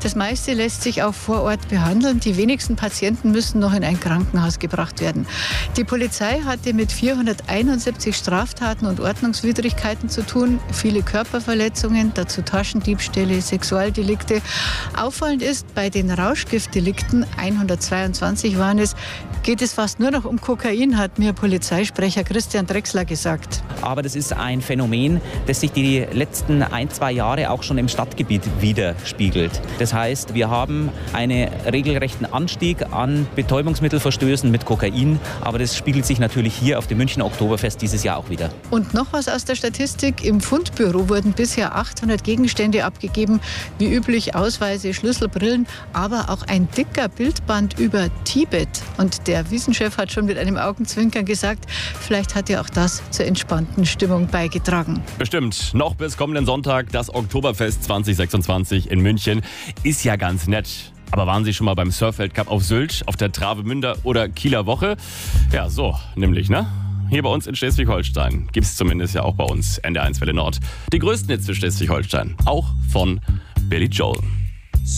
Das meiste lässt sich auch vor Ort behandeln. Die wenigsten Patienten müssen noch in ein Krankenhaus gebracht werden. Die Polizei hatte mit 471 Straftaten und Ordnungswidrigkeiten zu tun. Viele Körperverletzungen, dazu Taschendiebstähle, Sexualdelikte. Auffallend ist, bei den Rauschgiftdelikten, 122 waren es, geht es fast nur noch um Kokain, hat mir Polizeisprecher Christian Drechsler gesagt. Aber das ist ein Phänomen, das sich die letzten 1-2 Jahre auch schon im Stadtgebiet widerspiegelt. Das heißt, wir haben einen regelrechten Anstieg an Betäubungsmittelverstößen mit Kokain, aber das spiegelt sich natürlich hier auf dem Münchner Oktoberfest dieses Jahr auch wieder. Und noch was aus der Statistik. Im Fundbüro wurden bisher 800 Gegenstände abgegeben, wie üblich Ausweise, Schlüssel, Brillen, aber auch ein dicker Bildband über Tibet. Und der Wiesenchef hat schon mit einem Augenzwinkern gesagt, vielleicht hat ja auch das zur entspannten Stimmung beigetragen. Bestimmt. Noch bis kommenden Sonntag das Oktoberfest 2026 in München. Ist ja ganz nett. Aber waren Sie schon mal beim Surfweltcup auf Sylt, auf der Travemünder oder Kieler Woche? Ja, so nämlich, ne? Hier bei uns in Schleswig-Holstein gibt es zumindest ja auch bei uns NDR1 Welle Nord die größten Hits für Schleswig-Holstein. Auch von Billy Joel.